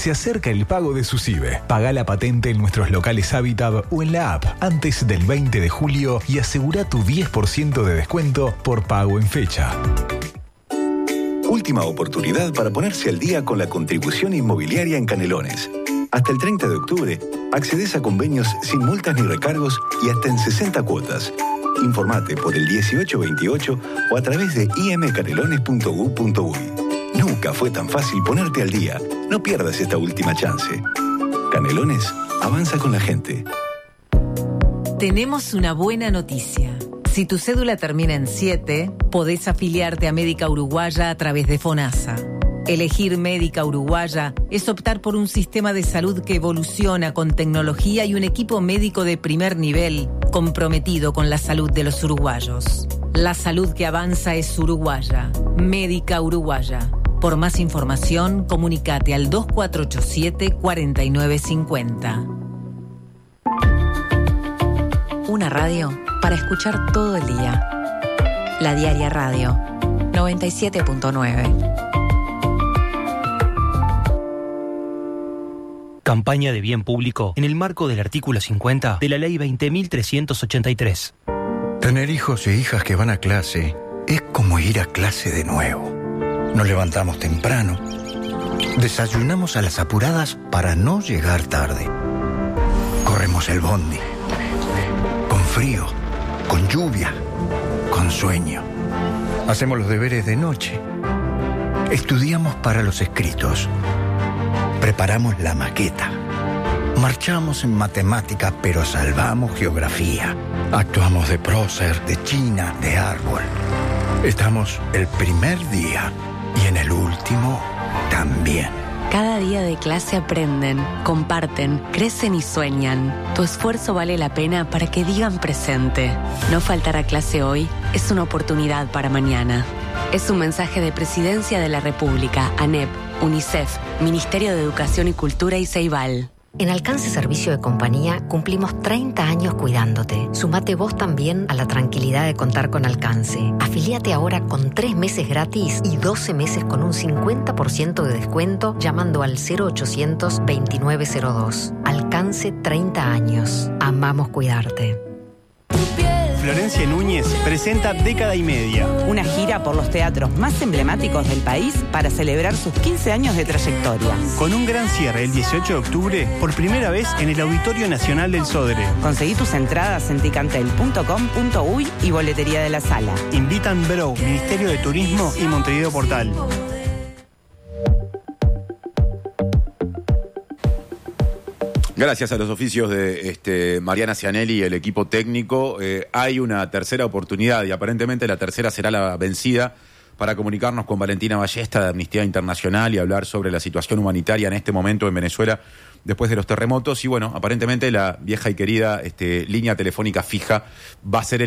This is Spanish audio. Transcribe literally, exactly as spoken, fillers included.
Se acerca el pago de su C I B E. Pagá la patente en nuestros locales Habitat o en la app antes del veinte de julio y asegura tu diez por ciento de descuento por pago en fecha. Última oportunidad para ponerse al día con la contribución inmobiliaria en Canelones. Hasta el treinta de octubre, accedes a convenios sin multas ni recargos y hasta en sesenta cuotas. Informate por el dieciocho veintiocho o a través de i m canelones punto gov punto uy. Nunca fue tan fácil ponerte al día. No pierdas esta última chance. Canelones, avanza con la gente. Tenemos una buena noticia. Si tu cédula termina en siete, podés afiliarte a Médica Uruguaya a través de FONASA. Elegir Médica Uruguaya es optar por un sistema de salud que evoluciona con tecnología y un equipo médico de primer nivel comprometido con la salud de los uruguayos. La salud que avanza es uruguaya. Médica Uruguaya. Por más información, comunicate al dos cuatro ocho siete, cuatro nueve cinco cero. Una radio para escuchar todo el día. La Diaria Radio, noventa y siete punto nueve. Campaña de bien público en el marco del artículo cincuenta de la Ley veinte mil trescientos ochenta y tres. Tener hijos e hijas que van a clase es como ir a clase de nuevo. Nos levantamos temprano, desayunamos a las apuradas para no llegar tarde. Corremos el bondi, con frío, con lluvia, con sueño. Hacemos los deberes de noche. Estudiamos para los escritos. Preparamos la maqueta. Marchamos en matemática, pero salvamos geografía. Actuamos de prócer, de china, de árbol. Estamos el primer día y en el último también. Cada día de clase aprenden, comparten, crecen y sueñan. Tu esfuerzo vale la pena para que digan presente. No faltar a clase hoy es una oportunidad para mañana. Es un mensaje de Presidencia de la República, ANEP, UNICEF, Ministerio de Educación y Cultura y Ceibal. En Alcance Servicio de Compañía cumplimos treinta años cuidándote. Sumate vos también a la tranquilidad de contar con Alcance. Afiliate ahora con tres meses gratis y doce meses con un cincuenta por ciento de descuento llamando al cero ochocientos veintinueve cero dos. Alcance treinta años. Amamos cuidarte. Florencia Núñez presenta Década y Media. Una gira por los teatros más emblemáticos del país para celebrar sus quince años de trayectoria. Con un gran cierre el dieciocho de octubre, por primera vez en el Auditorio Nacional del Sodre. Conseguí tus entradas en ticantel punto com punto uy y boletería de la sala. Invitan Bro, Ministerio de Turismo y Montevideo Portal. Gracias a los oficios de este, Mariana Cianelli y el equipo técnico, eh, hay una tercera oportunidad y aparentemente la tercera será la vencida para comunicarnos con Valentina Ballesta de Amnistía Internacional y hablar sobre la situación humanitaria en este momento en Venezuela después de los terremotos. Y bueno, aparentemente la vieja y querida este, línea telefónica fija va a ser el